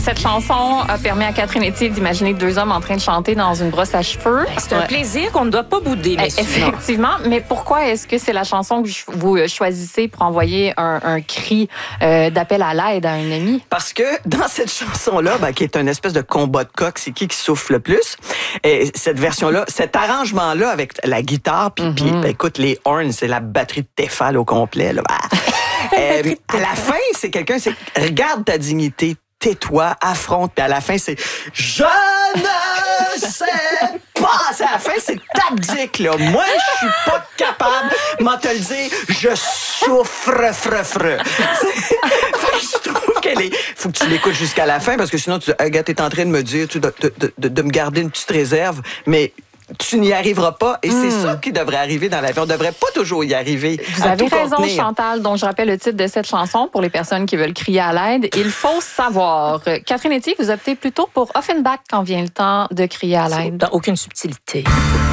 Cette chanson a permis à Catherine Etier d'imaginer deux hommes en train de chanter dans une brosse à cheveux. C'est un plaisir qu'on ne doit pas bouder, messieurs. Effectivement, mais pourquoi est-ce que c'est la chanson que vous choisissez pour envoyer un cri d'appel à l'aide à un ami? Parce que dans cette chanson-là, qui est une espèce de combat de coq, c'est qui souffle le plus? Et cette version-là, cet arrangement-là avec la guitare, puis écoute, les horns, c'est la batterie de Tefal au complet. Là. À la fin, c'est quelqu'un, c'est regarde ta dignité, tais-toi, affronte. Puis à la fin, c'est je ne sais pas. À la fin, c'est tactique, là. Moi, je suis pas capable, m'en te le dire, je souffre, je trouve qu'elle est. Faut que tu l'écoutes jusqu'à la fin parce que sinon, Agathe est en train de me dire de me garder une petite réserve, mais tu n'y arriveras pas. Et c'est ça qui devrait arriver dans la vie. On ne devrait pas toujours y arriver. Vous avez raison, Chantal. Donc, je rappelle le titre de cette chanson pour les personnes qui veulent crier à l'aide. Il faut savoir. Catherine Etier, vous optez plutôt pour Offenbach quand vient le temps de crier à l'aide. Dans aucune subtilité.